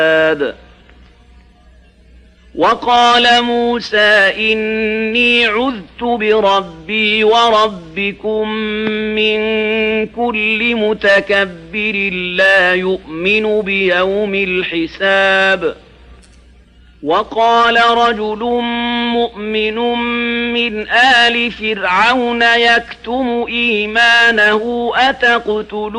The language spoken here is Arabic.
وقال موسى إني عذت بربي وربكم من كل متكبر لا يؤمن بيوم الحساب. وقال رجل مؤمن من آل فرعون يكتم إيمانه أتقتلون